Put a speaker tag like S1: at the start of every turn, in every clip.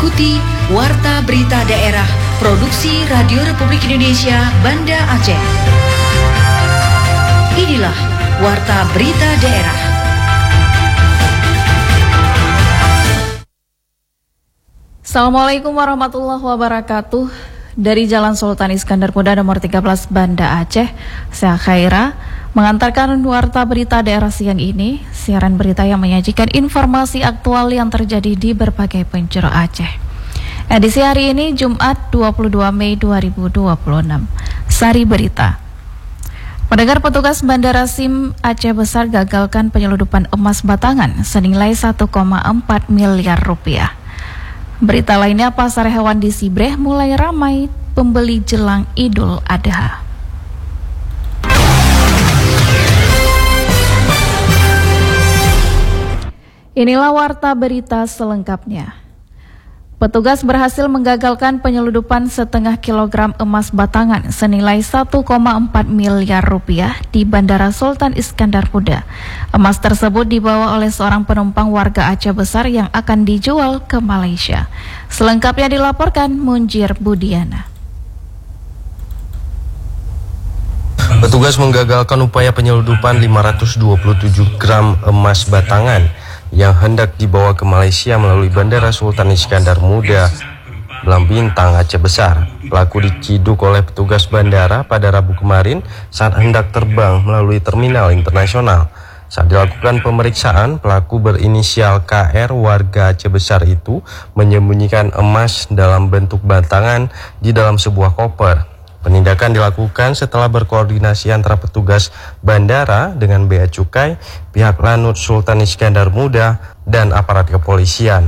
S1: Ikuti Warta Berita Daerah Produksi Radio Republik Indonesia Banda Aceh. Inilah Warta Berita Daerah.
S2: Assalamualaikum warahmatullahi wabarakatuh. Dari Jalan Sultan Iskandar Muda nomor 13 Banda Aceh, saya Khaira mengantarkan Warta Berita Daerah siang ini. Siaran berita yang menyajikan informasi aktual yang terjadi di berbagai penjuru Aceh. Edisi hari ini Jumat 22 Mei 2026. Sari Berita. Pendengar, petugas Bandara SIM Aceh Besar gagalkan penyeludupan emas batangan senilai 1,4 miliar rupiah. Berita lainnya, pasar hewan di Sibreh mulai ramai pembeli jelang Idul Adha. Inilah warta berita selengkapnya. Petugas berhasil menggagalkan penyeludupan setengah kilogram emas batangan senilai 1,4 miliar rupiah di Bandara Sultan Iskandar Muda. Emas tersebut dibawa oleh seorang penumpang warga Aceh Besar yang akan dijual ke Malaysia. Selengkapnya dilaporkan Munjir Budiana.
S3: Petugas menggagalkan upaya penyeludupan 527 gram emas batangan yang hendak dibawa ke Malaysia melalui Bandara Sultan Iskandar Muda, Belambintang, Aceh Besar. Pelaku diciduk oleh petugas bandara pada Rabu kemarin saat hendak terbang melalui terminal internasional. Saat dilakukan pemeriksaan, pelaku berinisial KR warga Aceh Besar itu menyembunyikan emas dalam bentuk batangan di dalam sebuah koper. Penindakan dilakukan setelah berkoordinasi antara petugas bandara dengan Bea Cukai, pihak Lanut Sultan Iskandar Muda, dan aparat kepolisian.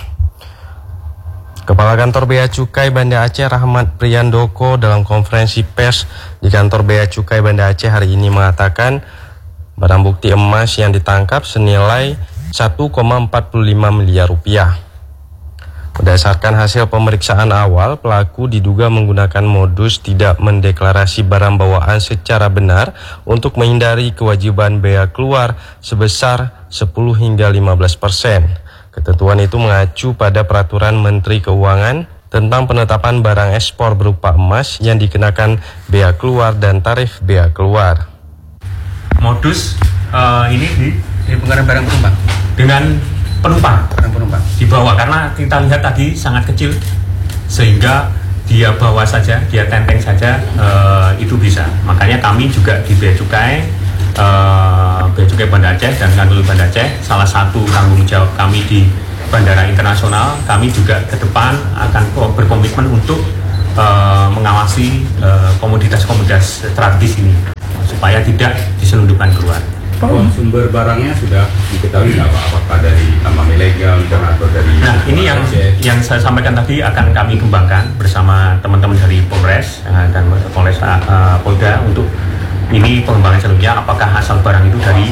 S3: Kepala Kantor Bea Cukai Banda Aceh Rahmat Priyandoko dalam konferensi pers di Kantor Bea Cukai Banda Aceh hari ini mengatakan barang bukti emas yang ditangkap senilai 1,45 miliar rupiah. Berdasarkan hasil pemeriksaan awal, pelaku diduga menggunakan modus tidak mendeklarasi barang bawaan secara benar untuk menghindari kewajiban bea keluar sebesar 10 hingga 15%. Ketentuan itu mengacu pada peraturan Menteri Keuangan tentang penetapan barang ekspor berupa emas yang dikenakan bea keluar dan tarif bea keluar.
S4: Modus ini di pengenalan barang penumpang dengan penumpang dibawa, karena kita lihat tadi sangat kecil sehingga dia bawa saja, dia tenteng saja, itu bisa. Makanya kami juga di Bea Cukai Banda Aceh dan Kanwil Banda Aceh, salah satu tanggung jawab kami di Bandara Internasional, kami juga ke depan akan berkomitmen untuk mengawasi komoditas-komoditas strategis ini supaya tidak diselundupkan keluar.
S5: Sumber barangnya sudah diketahui apakah dari tambang ilegal atau dari...
S4: Nah, ini yang saya sampaikan tadi akan kami kembangkan bersama teman-teman dari Polres dan Polres Polda untuk ini pengembangan selanjutnya, apakah asal barang itu dari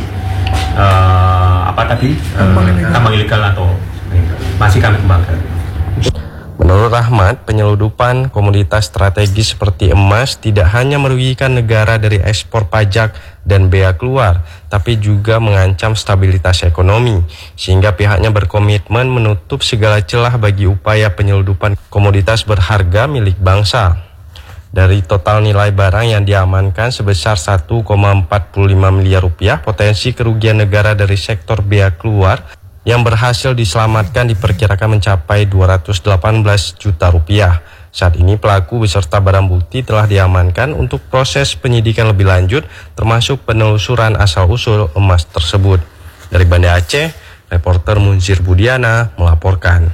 S4: tambang ilegal atau masih kami kembangkan.
S3: Menurut Rahmat, penyeludupan komoditas strategis seperti emas tidak hanya merugikan negara dari ekspor pajak dan bea keluar, tapi juga mengancam stabilitas ekonomi, sehingga pihaknya berkomitmen menutup segala celah bagi upaya penyeludupan komoditas berharga milik bangsa. Dari total nilai barang yang diamankan sebesar 1,45 miliar rupiah, potensi kerugian negara dari sektor bea keluar yang berhasil diselamatkan diperkirakan mencapai 218 juta rupiah. Saat ini pelaku beserta barang bukti telah diamankan untuk proses penyidikan lebih lanjut, termasuk penelusuran asal-usul emas tersebut. Dari Banda Aceh, reporter Munzir Budiana melaporkan.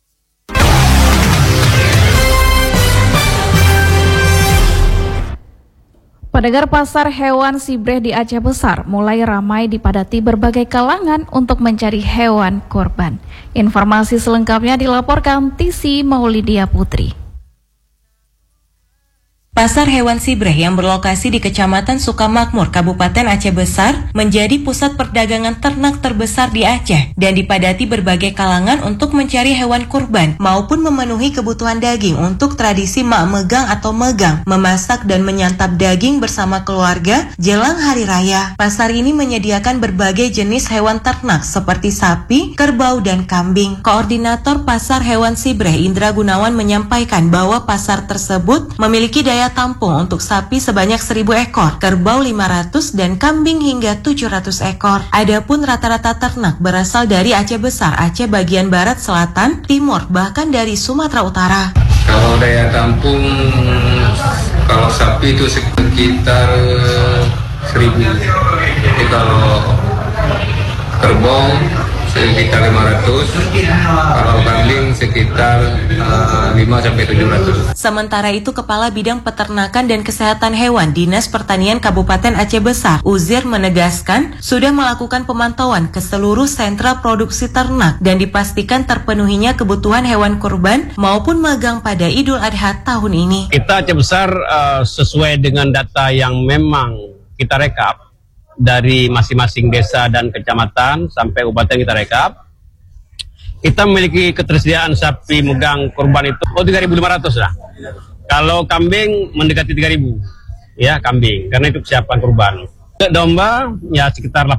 S2: Pendengar, pasar hewan Sibreh di Aceh Besar mulai ramai dipadati berbagai kalangan untuk mencari hewan korban. Informasi selengkapnya dilaporkan Tisi Maulidia Putri.
S6: Pasar Hewan Sibreh yang berlokasi di Kecamatan Sukamakmur, Kabupaten Aceh Besar, menjadi pusat perdagangan ternak terbesar di Aceh dan dipadati berbagai kalangan untuk mencari hewan kurban maupun memenuhi kebutuhan daging untuk tradisi mak megang atau megang, memasak dan menyantap daging bersama keluarga jelang hari raya. Pasar ini menyediakan berbagai jenis hewan ternak seperti sapi, kerbau, dan kambing. Koordinator Pasar Hewan Sibreh, Indra Gunawan, menyampaikan bahwa pasar tersebut memiliki daya tampung untuk sapi sebanyak 1.000 ekor, kerbau 500, dan kambing hingga 700 ekor. Adapun rata-rata ternak berasal dari Aceh Besar, Aceh bagian barat, selatan, timur, bahkan dari Sumatera Utara.
S7: Kalau daya tampung, kalau sapi itu sekitar 1.000. Jadi kalau kerbau sekitar 500, kalau kambing sekitar 5-700.
S6: Sementara itu, Kepala Bidang Peternakan dan Kesehatan Hewan Dinas Pertanian Kabupaten Aceh Besar, Uzir, menegaskan sudah melakukan pemantauan ke seluruh sentra produksi ternak dan dipastikan terpenuhinya kebutuhan hewan kurban maupun megang pada Idul Adha tahun ini.
S8: Kita Aceh Besar sesuai dengan data yang memang kita rekap dari masing-masing desa dan kecamatan sampai kabupaten kita rekap, kita memiliki ketersediaan sapi megang kurban itu 3.500 lah. Kalau kambing mendekati 3.000, ya kambing, karena itu kesiapan kurban. Domba ya sekitar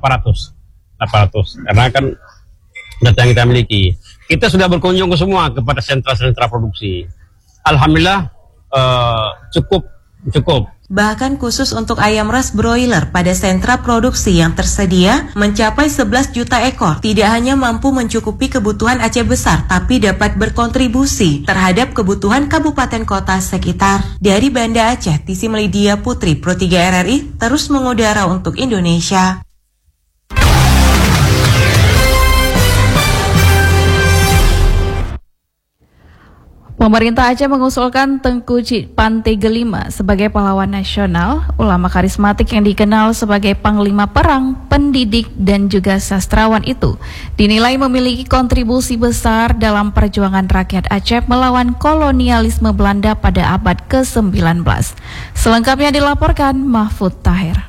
S8: 800, karena kan data yang kita miliki. Kita sudah berkunjung ke semua kepada sentra-sentra produksi. Alhamdulillah cukup.
S6: Bahkan khusus untuk ayam ras broiler pada sentra produksi yang tersedia mencapai 11 juta ekor, tidak hanya mampu mencukupi kebutuhan Aceh Besar, tapi dapat berkontribusi terhadap kebutuhan kabupaten kota sekitar. Dari Banda Aceh, Tisi Melidia Putri, Pro 3 RRI, terus mengudara untuk Indonesia.
S2: Pemerintah Aceh mengusulkan Tengku Cik Pante Gelima sebagai pahlawan nasional, ulama karismatik yang dikenal sebagai panglima perang, pendidik, dan juga sastrawan itu dinilai memiliki kontribusi besar dalam perjuangan rakyat Aceh melawan kolonialisme Belanda pada abad ke-19. Selengkapnya dilaporkan Mahfud Tahir.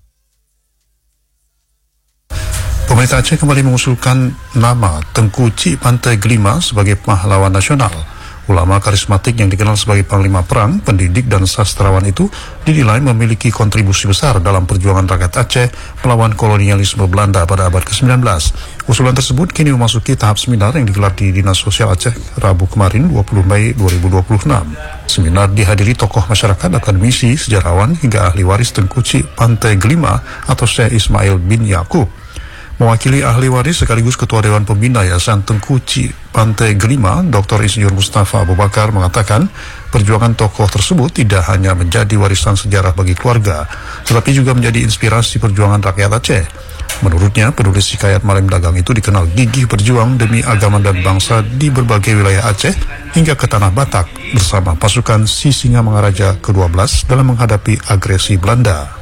S9: Pemerintah Aceh kembali mengusulkan nama Tengku Cik Pante Gelima sebagai pahlawan nasional. Ulama karismatik yang dikenal sebagai panglima perang, pendidik, dan sastrawan itu dinilai memiliki kontribusi besar dalam perjuangan rakyat Aceh melawan kolonialisme Belanda pada abad ke-19. Usulan tersebut kini memasuki tahap seminar yang digelar di Dinas Sosial Aceh Rabu kemarin 20 Mei 2026. Seminar dihadiri tokoh masyarakat, akademisi, sejarawan, hingga ahli waris Tengku Cik Pante Gelima atau Syekh Ismail bin Yakub. Mewakili ahli waris sekaligus Ketua Dewan Pembina Yayasan Tengku Cik Pante Gelima, Dr. Insinyur Mustafa Abu Bakar, mengatakan perjuangan tokoh tersebut tidak hanya menjadi warisan sejarah bagi keluarga, tetapi juga menjadi inspirasi perjuangan rakyat Aceh. Menurutnya, penulis hikayat Malem Dagang itu dikenal gigih berjuang demi agama dan bangsa di berbagai wilayah Aceh hingga ke Tanah Batak bersama pasukan Sisingamangaraja ke-12 dalam menghadapi agresi Belanda.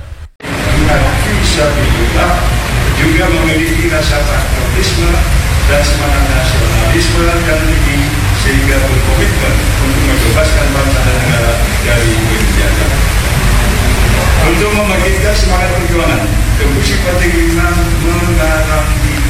S10: Juga memiliki rasa patriotisme dan semangat nasionalisme dan tinggi sehingga berkomitmen untuk membebaskan bangsa dan negara dari penjajah. Untuk membangkitkan semangat perjuangan, Tengku Cik Pante Gelima mengarang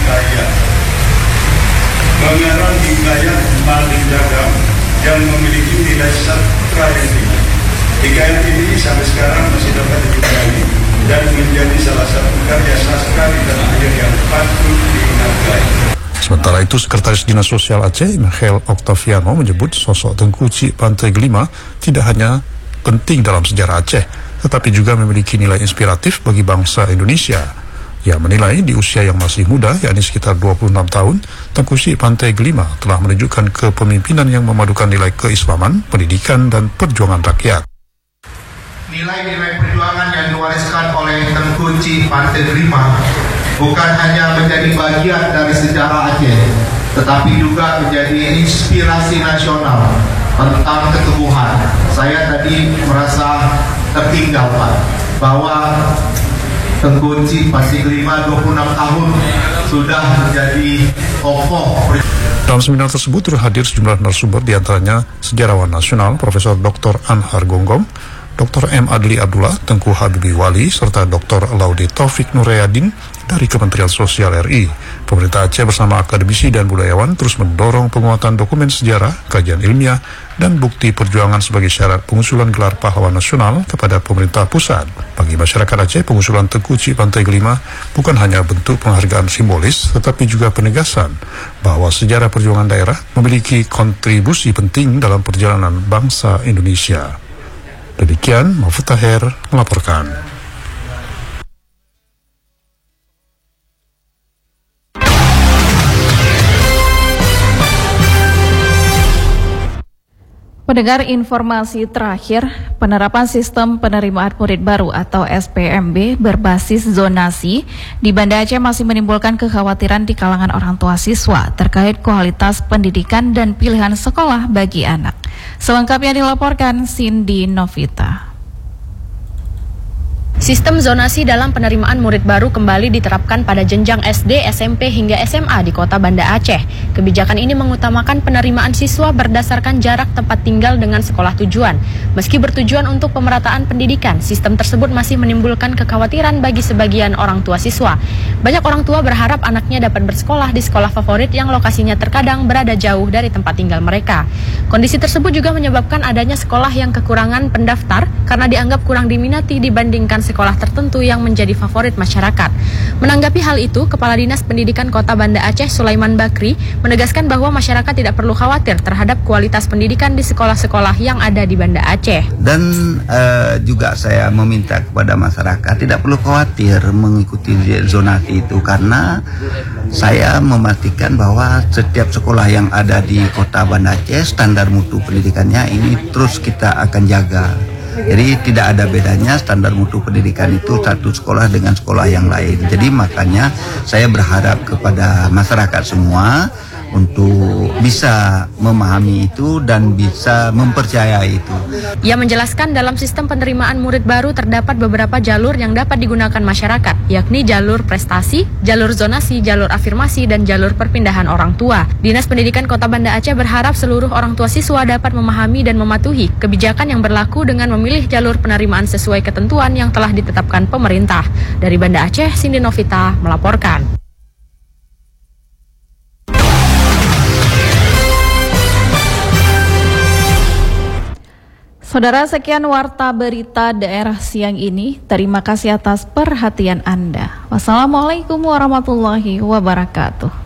S10: hikayat Malem Dagang yang memiliki nilai sastra yang tinggi. Hikayat ini sampai sekarang masih dapat dijumpai dan menjadi salah satu karya sastra di tanah air yang patut dihargai.
S9: Sementara itu, Sekretaris Dinas Sosial Aceh, Michael Octaviano, menyebut sosok Tengku Cik Pante Gelima tidak hanya penting dalam sejarah Aceh, tetapi juga memiliki nilai inspiratif bagi bangsa Indonesia. Ia menilai di usia yang masih muda, yakni sekitar 26 tahun, Tengku Cik Pante Gelima telah menunjukkan kepemimpinan yang memadukan nilai keislaman, pendidikan, dan perjuangan rakyat.
S11: Nilai-nilai perjuangan yang diwariskan oleh Tengku Cik Pante Gelima bukan hanya menjadi bagian dari sejarah Aceh, tetapi juga menjadi inspirasi nasional tentang keteguhan. Saya tadi merasa tertinggal, Pak, bahwa Tengku Cik Pante Gelima 26 tahun sudah menjadi tokoh.
S9: Dalam seminar tersebut terhadir sejumlah narasumber, diantaranya sejarawan nasional Profesor Dr. Anhar Gonggong, Dr. M. Adli Abdullah, Tengku Habibi Wali, serta Dr. Laude Taufik Nurayadin dari Kementerian Sosial RI. Pemerintah Aceh bersama akademisi dan budayawan terus mendorong penguatan dokumen sejarah, kajian ilmiah, dan bukti perjuangan sebagai syarat pengusulan gelar pahlawan nasional kepada pemerintah pusat. Bagi masyarakat Aceh, pengusulan Tengku Cik Pantai Kelima bukan hanya bentuk penghargaan simbolis, tetapi juga penegasan bahwa sejarah perjuangan daerah memiliki kontribusi penting dalam perjalanan bangsa Indonesia. Demikian, Mahfud Taher melaporkan.
S2: Pendengar, informasi terakhir, penerapan sistem penerimaan murid baru atau SPMB berbasis zonasi di Banda Aceh masih menimbulkan kekhawatiran di kalangan orang tua siswa terkait kualitas pendidikan dan pilihan sekolah bagi anak. Selengkapnya dilaporkan Cindy Novita.
S12: Sistem zonasi dalam penerimaan murid baru kembali diterapkan pada jenjang SD, SMP hingga SMA di Kota Banda Aceh. Kebijakan ini mengutamakan penerimaan siswa berdasarkan jarak tempat tinggal dengan sekolah tujuan. Meski bertujuan untuk pemerataan pendidikan, sistem tersebut masih menimbulkan kekhawatiran bagi sebagian orang tua siswa. Banyak orang tua berharap anaknya dapat bersekolah di sekolah favorit yang lokasinya terkadang berada jauh dari tempat tinggal mereka. Kondisi tersebut juga menyebabkan adanya sekolah yang kekurangan pendaftar karena dianggap kurang diminati dibandingkan sekolah tertentu yang menjadi favorit masyarakat. Menanggapi hal itu, Kepala Dinas Pendidikan Kota Banda Aceh Sulaiman Bakri menegaskan bahwa masyarakat tidak perlu khawatir terhadap kualitas pendidikan di sekolah-sekolah yang ada di Banda Aceh.
S13: Dan juga saya meminta kepada masyarakat tidak perlu khawatir mengikuti zonasi itu, karena saya memastikan bahwa setiap sekolah yang ada di Kota Banda Aceh standar mutu pendidikannya ini terus kita akan jaga. Jadi tidak ada bedanya standar mutu pendidikan itu satu sekolah dengan sekolah yang lain. Jadi makanya saya berharap kepada masyarakat semua untuk bisa memahami itu dan bisa mempercayai itu.
S12: Ia menjelaskan dalam sistem penerimaan murid baru terdapat beberapa jalur yang dapat digunakan masyarakat, yakni jalur prestasi, jalur zonasi, jalur afirmasi, dan jalur perpindahan orang tua. Dinas Pendidikan Kota Banda Aceh berharap seluruh orang tua siswa dapat memahami dan mematuhi kebijakan yang berlaku dengan memilih jalur penerimaan sesuai ketentuan yang telah ditetapkan pemerintah. Dari Banda Aceh, Cindy Novita melaporkan.
S2: Saudara, sekian warta berita daerah siang ini. Terima kasih atas perhatian Anda. Wassalamualaikum warahmatullahi wabarakatuh.